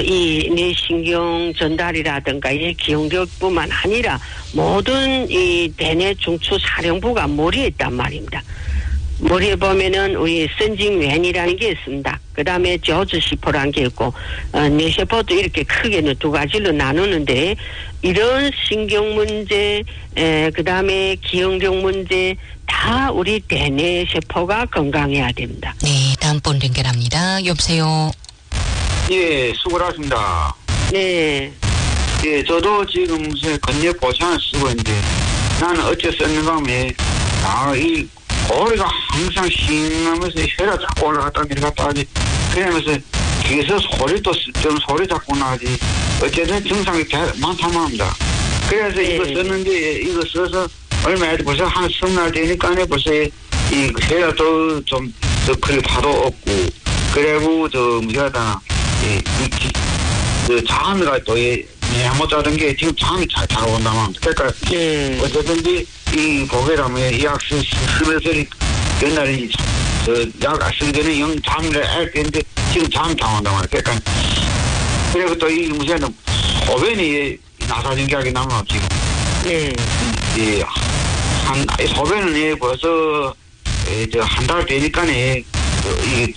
이 뇌신경 전달이라든가 이 기억력뿐만 아니라 모든 이 대뇌 중추 사령부가 머리에 있단 말입니다. 머리에 보면은 우리 선징외이라는 게 있습니다. 그 다음에 저주시포라는 게 있고, 뇌세포도 이렇게 크게는 두 가지로 나누는데, 이런 신경 문제, 그 다음에 기억력 문제, 다 우리 대뇌세포가 건강해야 됩니다. 네, 다음 번 연결합니다. 여보세요. 예, 수고하셨습니다. 네. 예, 저도 지금 건력 보상을 쓰고 있는데, 나는 어째 썼는가 하면, 이 고리가 항상 싱하면서 혀가 자꾸 올라갔다 내려갔다 하지. 그러면서 귀에서 소리도 좀 소리 자꾸 나지. 어쨌든 증상이 많다만 합니다. 그래서 이거 썼는데, 이거 써서 얼마 전에 벌써 한 성날 되니까 벌써 이 혀가 좀 더 큰 파도 없고, 그리고 뭐라다 잠이가 또 못 자던 게 지금 잠이 잘 온다만 합니다. 그러니까 어쨌든지 이 고개라면 이 약 쓰면서 옛날에 약 쓰기 전에 영 잠을 할 때인데 지금 잠이 다 온단 말이야. 그러니까 그리고 또 이 무슨 소변이 나사진 게 남아 지금. 소변은 벌써 한 달 되니까네 이게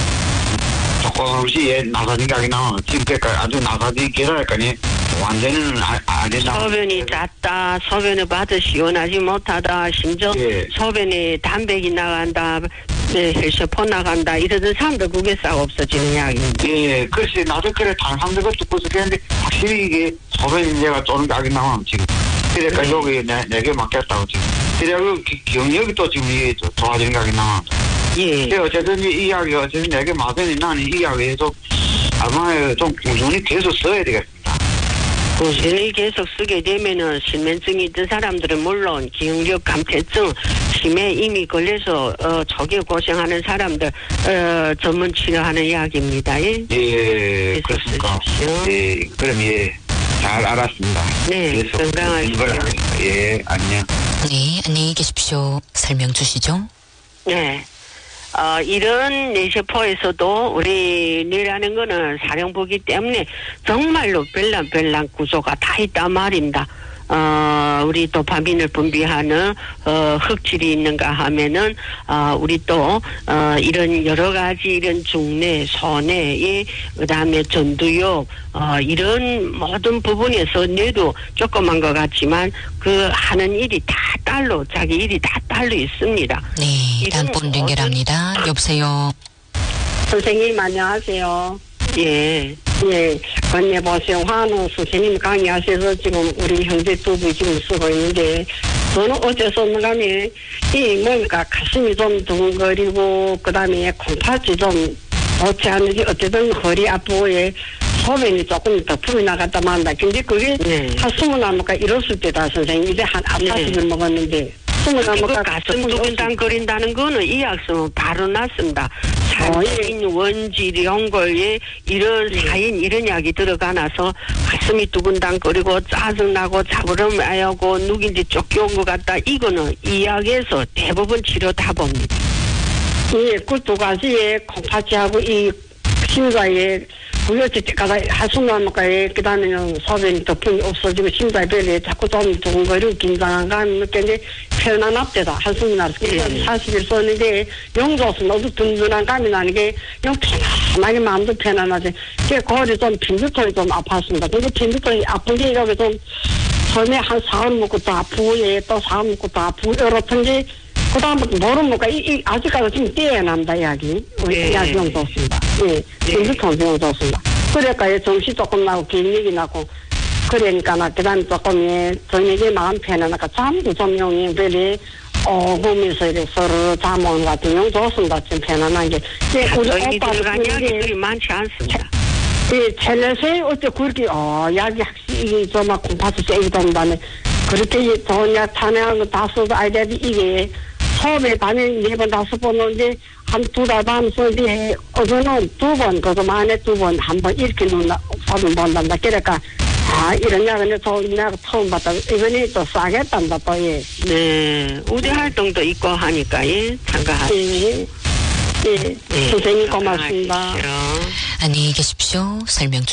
조금씩 나사진 게 남아 지금 그러니까 아주 나사진 계산할까니 완전히는 안 된다. 소변이 잦다, 소변을 봐도 시원하지 못하다, 심지어 소변에 담백이 나간다, 혈세포 나간다, 이러던 사람들 그게 싹 없어지는 이야기입니다. 예, 글쎄, 나도 그래, 다른 사람들과 듣고 있었는데, 확실히 이게 소변 인재가 쪼는 게 나와, 지금. 그러니까 여기 내게 맡겼다고, 지금. 그래고 기억력이 또 지금 이게 좋아지는 게 나와. 예. 어쨌든 이 이야기가 어쨌든 내게 맞으니 나는 이 이야기에서 아마 좀 꾸준히 계속 써야 되겠습니다. 꾸준히 계속 쓰게 되면은 실면증이 있던 사람들은 물론 기억력 감퇴증 치매 이미 걸려서 초기에 고생하는 사람들 전문 치료하는 이야기입니다. 예, 그렇습니까? 예, 그럼 잘 알았습니다. 네, 건강하십시오. 예, 안녕. 네, 안녕히 계십시오. 설명 주시죠. 네. 이런 뇌세포에서도 우리 뇌라는 거는 사령부기 때문에 정말로 별난 구조가 다 있단 말입니다. 우리 도파민을 분비하는 흑질이 있는가 하면은 우리 또 이런 여러 가지 이런 중뇌, 소뇌, 그다음에 전두엽 이런 모든 부분에서 뇌도 조그만 것 같지만 그 하는 일이 다 딸로 자기 일이 다 딸로 있습니다. 네, 다음 분 연결합니다. 여보세요. 선생님 안녕하세요. 예. 예, 건네보세요. 한우 선생님 강의하셔서 지금 우리 형제 두 분 지금 쓰고 있는데, 저는 어째서 없는가면, 뭔가 가슴이 좀 두근거리고, 그 다음에 콩팥이 좀 좋지 않은지, 어쨌든 허리 아프고, 소변이 조금 더 풀이 나갔다만 한다. 근데 그게 한 20나무가 이뤘을 때다, 선생님. 이제 한 40을 먹었는데. 그 가슴 두근당거린다는 거는 이 약성은 바로 났습니다. 살인, 원질, 연골, 이런 사인, 이런 약이 들어가 나서 가슴이 두근당거리고 짜증나고 자부름하고 누군지 쫓겨온 것 같다. 이거는 이 약에서 대부분 치료 다 봅니다. 예, 그 두 가지에 콩팥이하고 이 심장에 부여칠 때까지 한순간에 그 다음에는 소변이 덮음이 없어지고 심장에 별에 자꾸 좀 두근거리고 긴장한 감이 느꼈는데 편안한 앞대다 한순간에 40일 썼는데 영조수 너도 든든한 감이 나는 게 영 편안하게 마음도 편안하지. 그 거리 좀 빈두통이 좀 아팠습니다. 근데 빈두통이 아픈 게 이렇게 좀 처음에 한 사흘 먹고 또 아프고 또 사흘 먹고 또 아프고 이렇던지 그 다음부터 모르니까 아직까지 좀 떼어난다, 약이. 약이 좀 좋습니다. 예, 빈두통 좀 좋습니다. 그러니까 정신 조금 나고 기억력이 나고 그러니까 그 다음에 조금 저녁에 마음 편안하니까 잠도 좀 용이 별이 오면서 이렇게 서로 잠 오는 것 같은 용 좋습니다. 좀 편안한 게. 우리 오빠도 그렇게 많지 않습니다. 예, 텔레세 어째 그렇게 약이 확실히 좀 막 공파수 세기도 한다네. 그렇게 좋은 약 탄핵한 거 다 써도 아이들이 이게 처음에 밤에 4번 5번 오는데 한 2달 반 쓰는데 어제는 2번 그거 만에 2번 한 번 이렇게 놓나 소변 본단다. 그러니까 이런 약은 내가 처음 봤다. 이번에 또 싸겠단다 또 예. 네, 우대 활동도 있고 하니까 참가하십시오. 예, 선생님 고맙습니다. 안녕히 계십시오. 설명